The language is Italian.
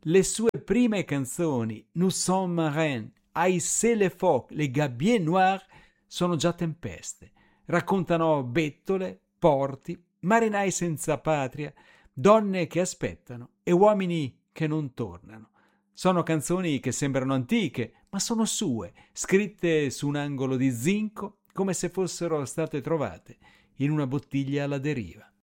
Le sue prime canzoni, Nous sommes marins, Haïssez les phoques, Les gabiers noirs, sono già tempeste. Raccontano bettole, porti, marinai senza patria, donne che aspettano e uomini che non tornano. Sono canzoni che sembrano antiche, ma sono sue, scritte su un angolo di zinco come se fossero state trovate in una bottiglia alla deriva.